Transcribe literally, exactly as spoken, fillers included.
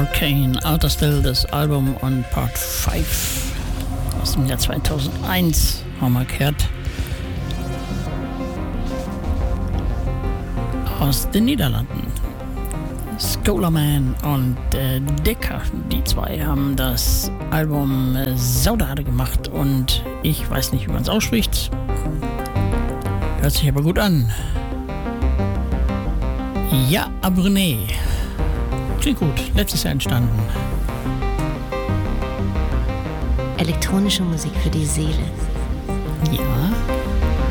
Arcane, Outer Still, das Album und Part fünf aus dem Jahr zweitausendeins haben wir gehört. Aus den Niederlanden. Scholarman und äh, Decker, die zwei haben das Album äh, Saudade gemacht und ich weiß nicht, wie man es ausspricht. Hört sich aber gut an. Ja, aber nee. Klingt gut, letztes Jahr entstanden. Elektronische Musik für die Seele. Ja.